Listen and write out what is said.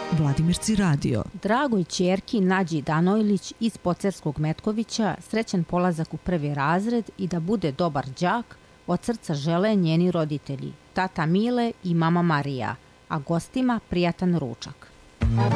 Vladimirci radio. Dragoj ćerki Nađi Danojlić iz Pocerskog Metkovića srećan polazak u 1. razred i da bude dobar đak od srca žele njeni roditelji, tata Mile i mama Marija, a gostima prijatan ručak.